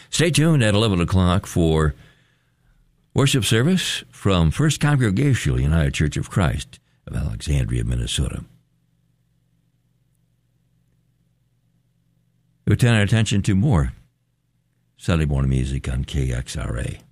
Stay tuned at 11 o'clock for worship service from First Congregational United Church of Christ of Alexandria, Minnesota. We turn our attention to more Sunday morning music on KXRA.